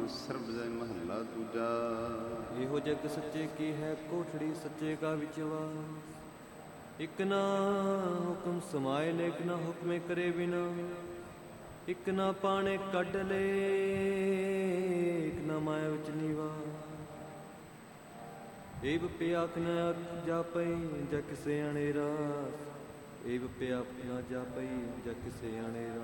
ਸਰਬ ਜੈ ਮਹੱਲਾ ਦੂਜਾ। ਇਹੋ ਜਗ ਸੱਚੇ ਕੀ ਹੈ ਕੋਠੜੀ ਸੱਚੇ ਕਾ ਵਿਚਵਾ। ਇਕ ਨਾ ਹੁਕਮ ਸਮਾਏ ਲੇਕ ਨਾ ਹੁਕਮੇ ਕਰੇ ਬਿਨਾ। ਇਕ ਨਾ ਪਾਣੇ ਕੱਢ ਲੈ ਇਕ ਨਾ ਮਾਇਆ ਵਿੱਚ ਨੀਵਾ। ਏਵ ਪਿਆਖ ਨ ਅੱਖ ਜਾਪਈ ਜਾ ਕਿਸੇ ਅਣੇਰਾ। ਏਵ ਪਿਆਖ ਨ ਜਾਪਈ ਜਾ ਕਿਸੇ ਅਣੇਰਾ।